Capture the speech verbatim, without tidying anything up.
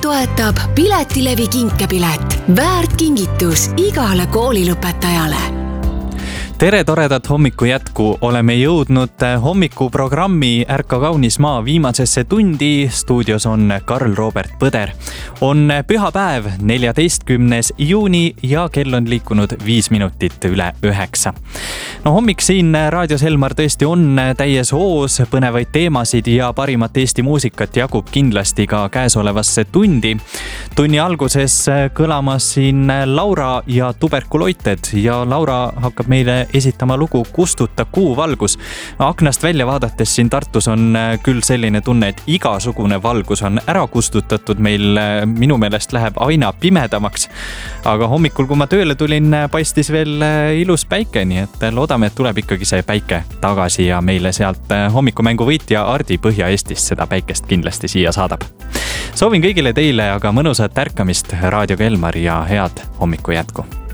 toetab Piletilevi kinkepilet. Väärt kingitus igale koolilõpetajale. Tere toredat hommiku jätku, oleme jõudnud hommikuprogrammi Ärka kaunis maa viimasesse tundi. Stuudios on Karl-Robert Põder. On pühapäev, neljateistkümnes juuni ja kell on liikunud viis minutit üle üheksa. No hommik siin raadios Elmar tõesti on täies hoos, põnevaid teemasid ja parimat Eesti muusikat jagub kindlasti ka käesolevasse tundi. Tunni alguses kõlamas siin Laura ja tuberkuloited ja Laura hakkab meile esitama lugu Kustuta kuuvalgus. Aknast välja vaadates siin Tartus on küll selline tunne, et igasugune valgus on ära kustutatud. Meil minu meelest läheb aina pimedamaks. Aga hommikul, kui ma tööle tulin, paistis veel ilus päike, nii et loodame, et tuleb ikkagi see päike tagasi ja meile sealt hommikumängu võitja Ardi Põhja-Eestist seda päikest kindlasti siia saadab. Soovin kõigile teile aga mõnusat ärkamist raadioga Elmar ja head hommiku jätku.